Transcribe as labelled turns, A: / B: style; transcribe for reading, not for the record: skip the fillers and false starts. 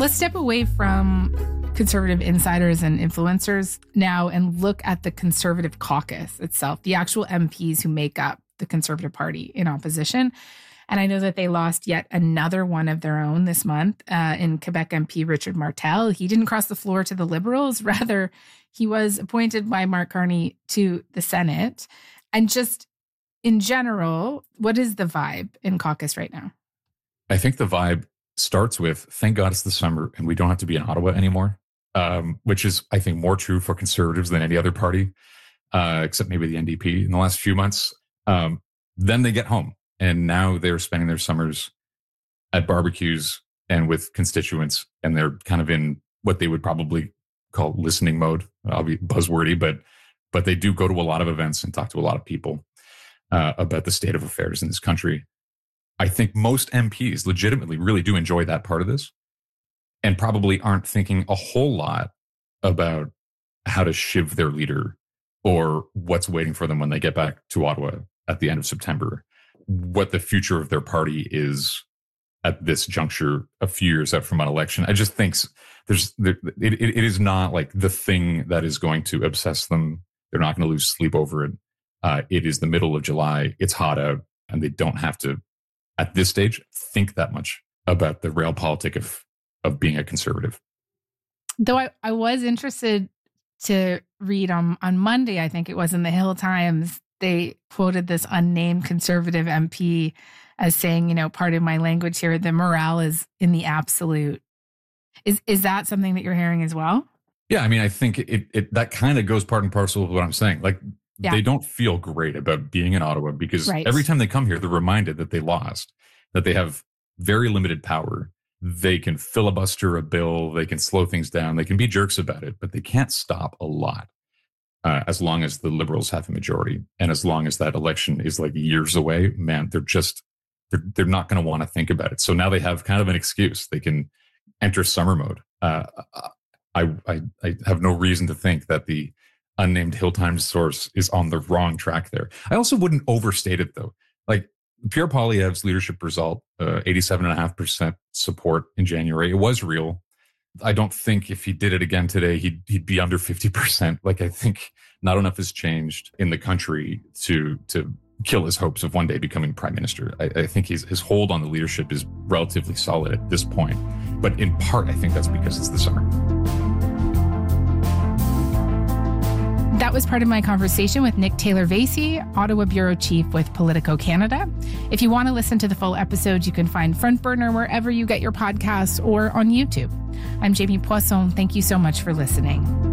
A: Let's step away from conservative insiders and influencers now and look at the Conservative caucus itself, the actual MPs who make up the Conservative Party in opposition. And I know that they lost yet another one of their own this month in Quebec MP Richard Martel. He didn't cross the floor to the Liberals. Rather, he was appointed by Mark Carney to the Senate. And just in general, what is the vibe in caucus right now?
B: I think the vibe starts with, thank God it's the summer and we don't have to be in Ottawa anymore, which is, I think, more true for Conservatives than any other party, except maybe the NDP in the last few months. Then they get home. And now they're spending their summers at barbecues and with constituents, and they're kind of in what they would probably call listening mode. I'll be buzzwordy, but they do go to a lot of events and talk to a lot of people about the state of affairs in this country. I think most MPs legitimately really do enjoy that part of this and probably aren't thinking a whole lot about how to shiv their leader or what's waiting for them when they get back to Ottawa at the end of September. What the future of their party is at this juncture, a few years out from an election. I just think it is not like the thing that is going to obsess them. They're not going to lose sleep over it. It is the middle of July. It's hot out, and they don't have to, at this stage, think that much about the realpolitik of being a Conservative.
A: Though I was interested to read on Monday, I think it was in the Hill Times, they quoted this unnamed Conservative MP as saying, pardon my language here, the morale is in the absolute. Is that something that you're hearing as well?
B: Yeah, I mean, I think it that kind of goes part and parcel with what I'm saying. Like, They don't feel great about being in Ottawa because every time they come here, they're reminded that they lost, that they have very limited power. They can filibuster a bill, they can slow things down, they can be jerks about it, but they can't stop a lot. As long as the Liberals have a majority and as long as that election is like years away, man, they're not going to want to think about it. So now they have kind of an excuse. They can enter summer mode. I have no reason to think that the unnamed Hill Times source is on the wrong track there. I also wouldn't overstate it though. Like Pierre Poilievre's leadership result, 87.5% support in January. It was real. I don't think if he did it again today, he'd be under 50%. Like, I think not enough has changed in the country to kill his hopes of one day becoming prime minister. I think his hold on the leadership is relatively solid at this point. But in part, I think that's because it's the summer.
A: That was part of my conversation with Nick Taylor-Vasey, Ottawa Bureau Chief with Politico Canada. If you want to listen to the full episode, you can find Front Burner wherever you get your podcasts or on YouTube. I'm Jamie Poisson. Thank you so much for listening.